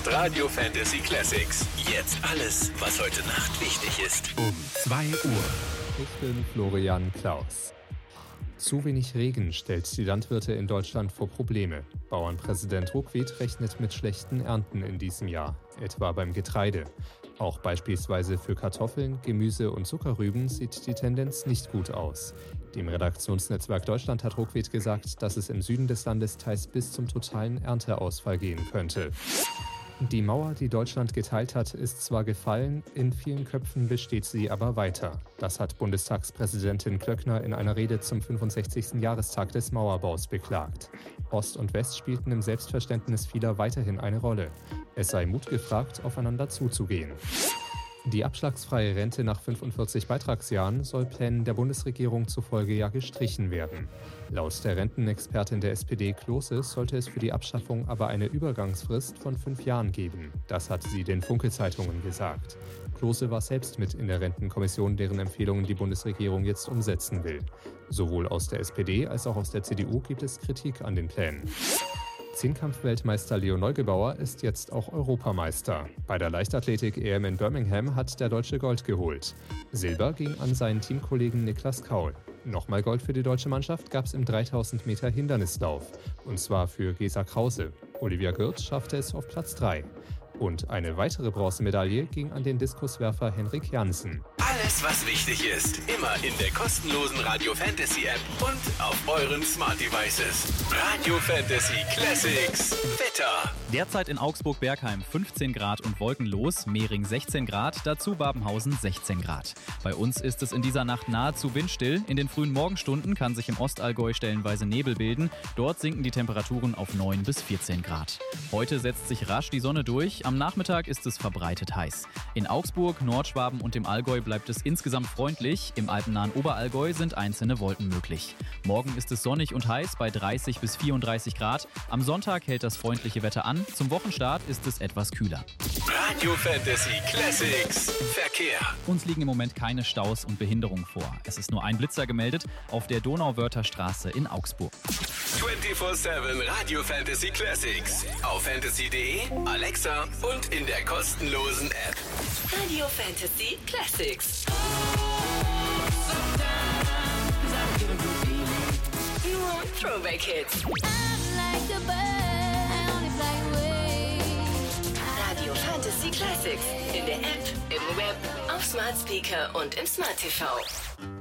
ist Radio Fantasy Classics. Jetzt alles, was heute Nacht wichtig ist. Um 2 Uhr. Ich bin Florian Klaus. Zu wenig Regen stellt die Landwirte in Deutschland vor Probleme. Bauernpräsident Ruckwied rechnet mit schlechten Ernten in diesem Jahr, etwa beim Getreide. Auch beispielsweise für Kartoffeln, Gemüse und Zuckerrüben sieht die Tendenz nicht gut aus. Dem Redaktionsnetzwerk Deutschland hat Ruckwied gesagt, dass es im Süden des Landes teils bis zum totalen Ernteausfall gehen könnte. Die Mauer, die Deutschland geteilt hat, ist zwar gefallen, in vielen Köpfen besteht sie aber weiter. Das hat Bundestagspräsidentin Klöckner in einer Rede zum 65. Jahrestag des Mauerbaus beklagt. Ost und West spielten im Selbstverständnis vieler weiterhin eine Rolle. Es sei Mut gefragt, aufeinander zuzugehen. Die abschlagsfreie Rente nach 45 Beitragsjahren soll Plänen der Bundesregierung zufolge ja gestrichen werden. Laut der Rentenexpertin der SPD Klose sollte es für die Abschaffung aber eine Übergangsfrist von 5 Jahren geben. Das hat sie den Funke-Zeitungen gesagt. Klose war selbst mit in der Rentenkommission, deren Empfehlungen die Bundesregierung jetzt umsetzen will. Sowohl aus der SPD als auch aus der CDU gibt es Kritik an den Plänen. Zehnkampf-Weltmeister Leo Neugebauer ist jetzt auch Europameister. Bei der Leichtathletik-EM in Birmingham hat der Deutsche Gold geholt. Silber ging an seinen Teamkollegen Niklas Kaul. Nochmal Gold für die deutsche Mannschaft gab es im 3000 Meter Hindernislauf. Und zwar für Gesa Krause. Olivia Gürt schaffte es auf Platz 3. Und eine weitere Bronzemedaille ging an den Diskuswerfer Henrik Jansen. Alles, was wichtig ist, immer in der kostenlosen Radio Fantasy App und auf euren Smart Devices. Radio Fantasy Classics. Wetter. Derzeit in Augsburg-Bergheim 15 Grad und wolkenlos, Mehring 16 Grad, dazu Babenhausen 16 Grad. Bei uns ist es in dieser Nacht nahezu windstill. In den frühen Morgenstunden kann sich im Ostallgäu stellenweise Nebel bilden. Dort sinken die Temperaturen auf 9 bis 14 Grad. Heute setzt sich rasch die Sonne durch. Am Nachmittag ist es verbreitet heiß. In Augsburg, Nordschwaben und dem Allgäu bleibt es insgesamt freundlich. Im alpennahen Oberallgäu sind einzelne Wolken möglich. Morgen ist es sonnig und heiß bei 30 bis 34 Grad. Am Sonntag hält das freundliche Wetter an. Zum Wochenstart ist es etwas kühler. Radio Fantasy Classics. Verkehr. Uns liegen im Moment keine Staus und Behinderungen vor. Es ist nur ein Blitzer gemeldet auf der Donauwörtherstraße in Augsburg. 24/7 Radio Fantasy Classics. Auf fantasy.de, Alexa und in der kostenlosen App. Radio Fantasy Classics. Nur Throwback Hits. Radio Fantasy Classics. In der App, im Web, auf Smart Speaker und im Smart TV.